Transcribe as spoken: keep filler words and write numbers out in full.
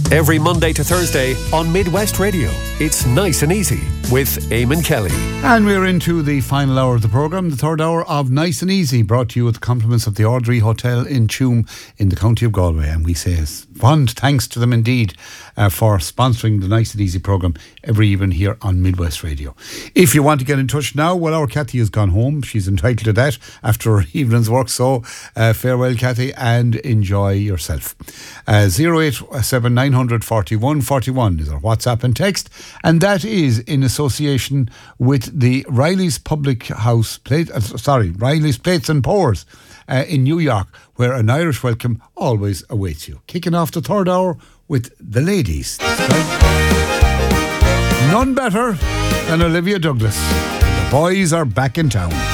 Every Monday to Thursday on Midwest Radio. It's Nice and Easy with Eamon Kelly. And we're into the final hour of the programme, the third hour of Nice and Easy, brought to you with the compliments of the Audrey Hotel in Tuam in the county of Galway. And we say fond thanks to them indeed uh, for sponsoring the Nice and Easy programme every evening here on Midwest Radio. If you want to get in touch now, well, our Cathy has gone home. She's entitled to that after her evening's work. So uh, farewell, Cathy, and enjoy yourself. Uh, zero eight seven nine hundred forty-one forty-one is our WhatsApp and text, and that is in association with the Riley's Public House plate, uh, sorry, Riley's Plates and Pours uh, in New York, where an Irish welcome always awaits you. Kicking off the third hour with the ladies. None better than Olivia Douglas. The boys are back in town.